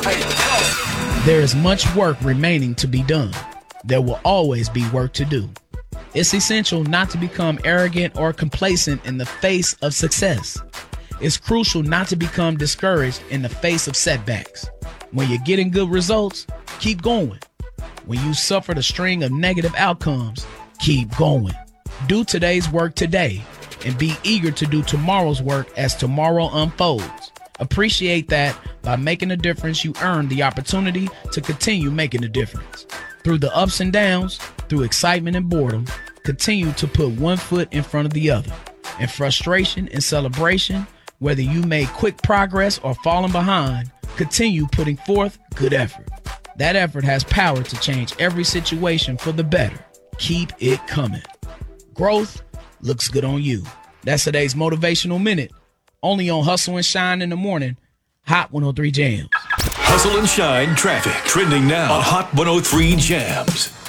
There is much work remaining to be done. There will always be work to do. It's essential not to become arrogant or complacent in the face of success. It's crucial not to become discouraged in the face of setbacks. When you're getting good results, keep going. When you suffered a string of negative outcomes, keep going. Do today's work today and be eager to do tomorrow's work as tomorrow unfolds. Appreciate that by making a difference, you earn the opportunity to continue making a difference. Through the ups and downs, through excitement and boredom, continue to put one foot in front of the other. In frustration and celebration, whether you made quick progress or fallen behind, continue putting forth good effort. That effort has power to change every situation for the better. Keep it coming. Growth looks good on you. That's today's Motivational Minute, only on Hustle and Shine in the Morning, Hot 103 Jams. Hustle and Shine traffic trending now on Hot 103 Jams.